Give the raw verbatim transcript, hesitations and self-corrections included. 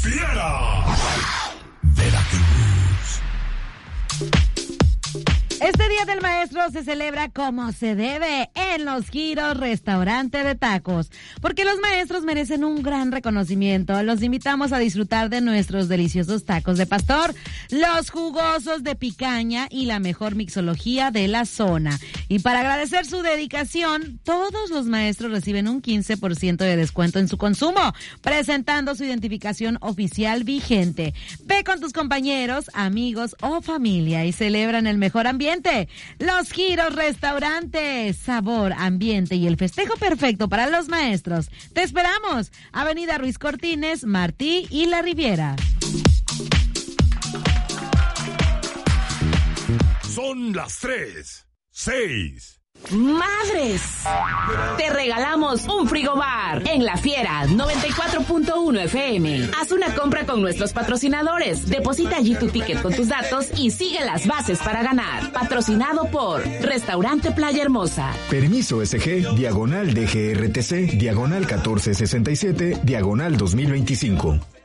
Fiera. Veracruz. Este Día del Maestro se celebra como se debe en Los Giros Restaurante de Tacos, porque los maestros merecen un gran reconocimiento. Los invitamos a disfrutar de nuestros deliciosos tacos de pastor, los jugosos de picaña y la mejor mixología de la zona. Y para agradecer su dedicación, todos los maestros reciben un quince por ciento de descuento en su consumo, presentando su identificación oficial vigente. Ve con tus compañeros, amigos o familia y celebran el mejor ambiente. Los Giros Restaurante, sabor, ambiente y el festejo perfecto para los maestros. Te esperamos. Avenida Ruiz Cortines, Martí y La Riviera. Son las tres, seis. ¡Madres! Te regalamos un frigobar en La Fiera noventa y cuatro punto uno F M. Haz una compra con nuestros patrocinadores. Deposita allí tu ticket con tus datos y sigue las bases para ganar. Patrocinado por Restaurante Playa Hermosa. Permiso S G, diagonal D G R T C, diagonal catorce sesenta y siete, diagonal dos mil veinticinco.